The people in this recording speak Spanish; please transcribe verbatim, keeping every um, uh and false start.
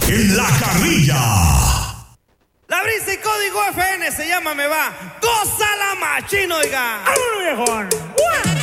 en la carrilla. La brisa y código F N se llama Me Va. ¡Gózala machino, oiga! ¡Vámonos, viejón!